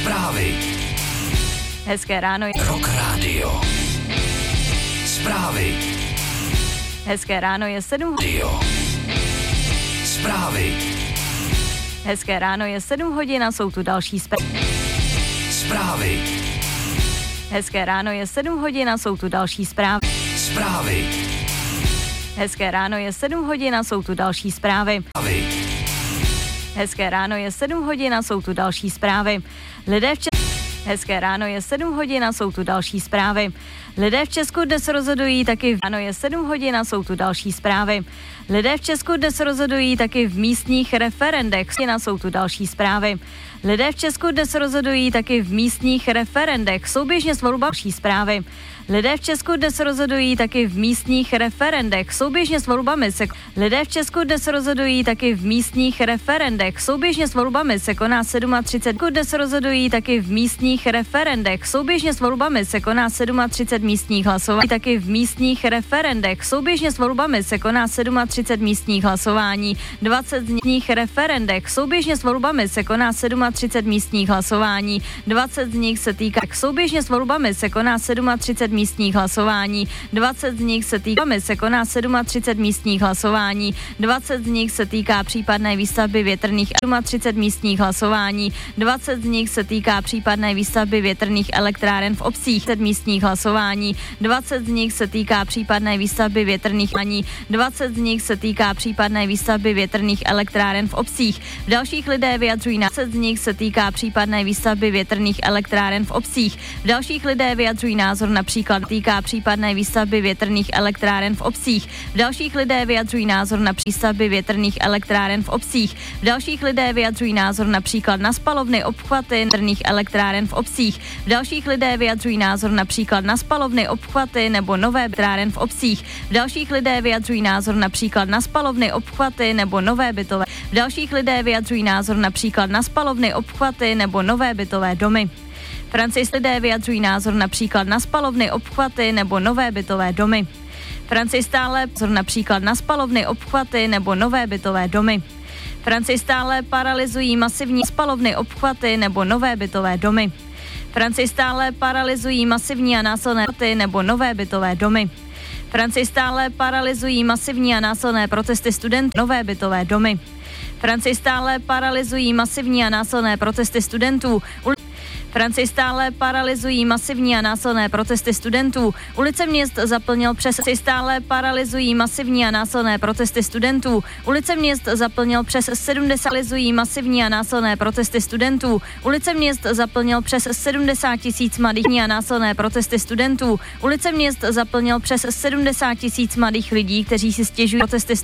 Zprávy. Hezké ráno. Rock Radio. Zprávy. Hezké ráno je 7. Radio. Zprávy. Hezké ráno je 7 hodin a jsou tu další Zprávy. Hezké ráno je 7 hodin a jsou tu další zprávy. Zprávy. Hezké ráno je 7 hodin a jsou tu další zprávy. Zprávy. Hezké ráno je 7 hodin a jsou tu další zprávy. Hezké ráno je 7 hodin a jsou tu další zprávy. Lidé v Česku dnes rozhodují taky ráno je 7 hodin a jsou tu další zprávy. Lidé v Česku dnes rozhodují taky v místních referendech. Jsou tu další zprávy. Lidé v Česku dnes rozhodují taky v místních referendech. Souběžně s volbami zprávy. Lidé v Česku dnes rozhodují taky v místních referendech. Souběžně s volbami se lidé v Česku dnes rozhodují taky v místních referendech. Souběžně s volbami se koná 37. Dnes rozhodují taky v místních referendech. Souběžně s volbami se koná 37 místních hlasování. Taky v místních referendech. Souběžně s volbami se koná 37 místních hlasování. 20 z nich referendech. Souběžně s volbami se koná 37 místních hlasování. 20 z nich se týká souběžně s volbami se koná 37 místních hlasování. 20 z nich se týká se koná 37 místních hlasování. 20 z nich se týká případné výstavby větrných 37 místních hlasování. 20 z nich se týká případné výstavby větrných elektráren v obcích 10 místních hlasování. 20 z nich se týká případné výstavby větrných ani 20 z nich se týká případné výstavby větrných elektráren v obcích. V dalších lidé vyjadřují 20 z nich se týká případné výstavby větrných elektráren v obcích. V dalších lidé vyjadřují názor například týká případné výstavby větrných elektráren v obcích. V dalších lidé vyjadřují názor na výstavby větrných elektráren v obcích. V dalších lidé vyjadřují názor například na spalovny, obchvaty větrných elektráren v obcích. V dalších lidé vyjadřují názor například na spalovny, obchvaty nebo nové elektráren v obcích. V dalších lidé vyjadřují názor například na spalovny, obchvaty nebo nové bytové. V dalších lidé vyjadřují názor například na spalovny, obchvaty nebo nové bytové domy. Francisté lidé vyjadřují názor například na spalovny, obchvaty nebo nové bytové domy. Francii stále například na spalovny, obchvaty nebo nové bytové domy. Francii stále paralyzují masivní spalovny, obchvaty nebo nové bytové domy. Francii stále paralyzují masivní a násilné nebo nové bytové domy. Francii stále paralyzují masivní a násilné protesty studentů, nové bytové domy. Francii stále paralyzují masivní a násilné protesty studentů. Francii stále paralyzují masivní a násilné protesty studentů. Ulice měst zaplnil přes stále paralyzují masivní a násilné protesty studentů. Ulice měst zaplnil přes 70 paralyzují masivní a násilné protesty studentů. Ulice měst zaplnil přes 70 000 mladých a násilné protesty studentů. Ulice měst zaplnil přes 70 000 mladých lidí, kteří si stěžují protesty